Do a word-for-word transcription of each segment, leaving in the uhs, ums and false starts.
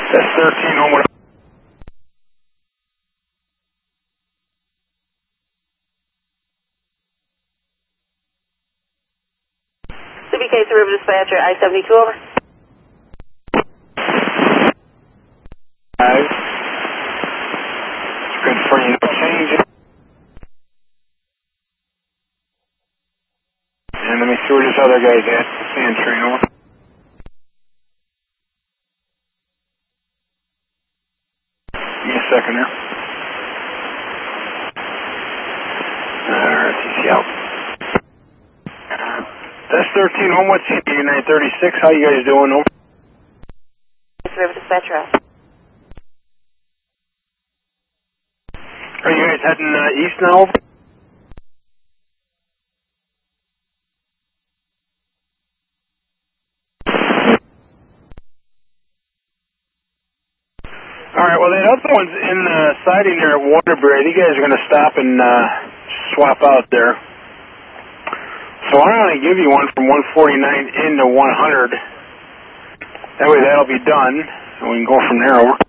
That's thirteen home with C B K three River Dispatcher, I seventy-two over. Five. It's good for you to change it. And let me see where this other guy's at. Sand train over. Give me a second there. Alright, he's out. That's thirteen home with C B nine thirty-six. How you guys doing? Over. three River Dispatcher, out. Are you guys heading uh, east now? Over? Alright, well, that other one's in the siding there at Waterbury. You guys are going to stop and uh, swap out there. So I'm going to give you one from one forty-nine into one hundred. That way that'll be done, and we can go from there over.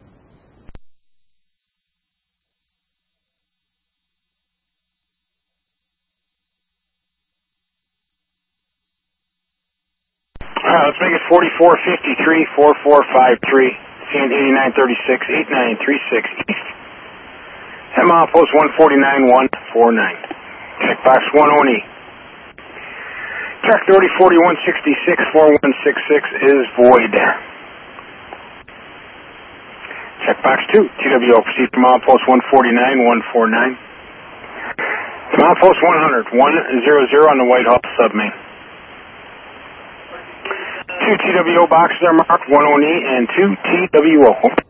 Alright, let's make it forty-four fifty-three, four four five three. C N eighty-nine thirty-six, eighty-nine thirty-six East. M outpost one forty-nine one forty-nine. Checkbox one oh E. Track thirty forty-one sixty-six, forty-one sixty-six is void. Checkbox two, T W O, proceed from outpost one forty-nine one forty-nine. From outpost one hundred, one hundred on the Whitehall submain. Two T W O boxes are marked, one oh E and two T W O.